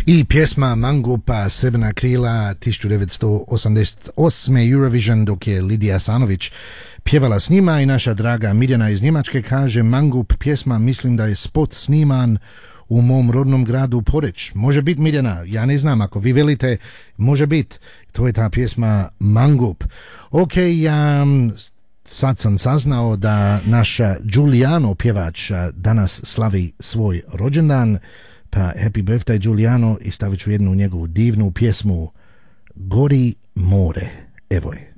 I pjesma Mangupa Srebrna krila 1988. Eurovision, dok je Lidija Sanović pjevala s njima, i naša draga Mirjana iz Njemačke kaže: Mangup pjesma, mislim da je spot sniman u mom rodnom gradu Poreč. Može biti, Mirjana, ja ne znam, ako vi velite, može biti. To je ta pjesma Mangup. Ok, sad sam saznao da naš Giuliano pjevač danas slavi svoj rođendan, pa happy birthday Giuliano, i stavit ću jednu njegovu divnu pjesmu Gori more. Evo je.